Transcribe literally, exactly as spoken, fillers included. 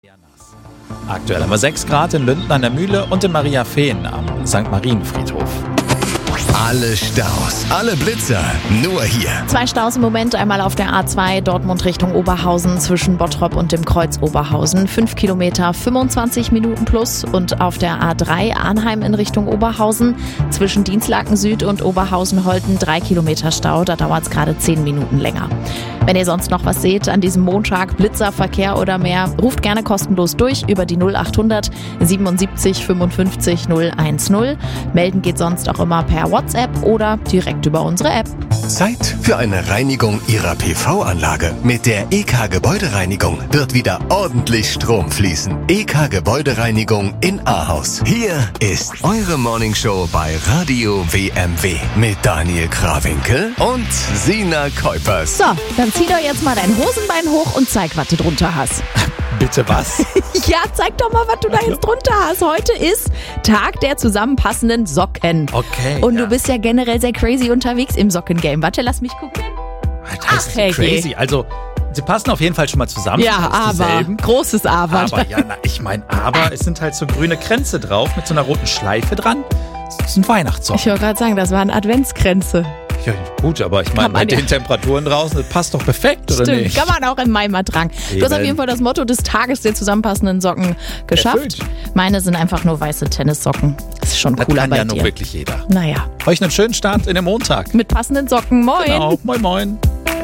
Aktuell haben wir sechs Grad in Lünden an der Mühle und in Mariafehn am Sankt Marienfriedhof. Alle Staus, alle Blitzer, nur hier. Zwei Staus im Moment, einmal auf der A zwei Dortmund Richtung Oberhausen zwischen Bottrop und dem Kreuz Oberhausen. Fünf Kilometer, fünfundzwanzig Minuten plus. Und auf der A drei Arnheim in Richtung Oberhausen zwischen Dienstlaken Süd und Oberhausen-Holten drei Kilometer Stau. Da dauert es gerade zehn Minuten länger. Wenn ihr sonst noch was seht an diesem Montag, Blitzer, Verkehr oder mehr, ruft gerne kostenlos durch über die null achthundert siebenundsiebzig fünfundfünfzig null eins null. Melden geht sonst auch immer per WhatsApp oder direkt über unsere App. Zeit für eine Reinigung Ihrer P V-Anlage. Mit der E K Gebäudereinigung wird wieder ordentlich Strom fließen. E K Gebäudereinigung in Ahaus. Hier ist eure Morningshow bei Radio W M W mit Daniel Krawinkel und Sina Kuipers. So, dann zieh doch jetzt mal dein Hosenbein hoch und zeig, was du drunter hast. Bitte was? Ja, zeig doch mal, was du da jetzt drunter hast. Heute ist Tag der zusammenpassenden Socken. Okay. Und ja. du bist ja generell sehr crazy unterwegs im Sockengame. Warte, lass mich gucken. Das heißt Ach, hey, crazy. hey. Also, sie passen auf jeden Fall schon mal zusammen. Ja, Das ist aber. dieselben. Großes Aber. Aber, ja, na, ich meine, aber es sind halt so grüne Kränze drauf mit so einer roten Schleife dran. Das sind Weihnachtssocken. Ich wollte gerade sagen, das waren Adventskränze. Ja, gut, aber ich meine, Kann bei man den ja. Temperaturen draußen, das passt doch perfekt, oder Stimmt, nicht? kann man auch im Mai mal tragen. Du hast auf Eben. jeden Fall das Motto des Tages der zusammenpassenden Socken geschafft. Erfüllt. Meine sind einfach nur weiße Tennissocken. Das ist schon Das cooler kann bei ja dir. nun wirklich jeder. Naja, Euch einen schönen Start in den Montag. mit passenden Socken. Moin. Genau, moin moin.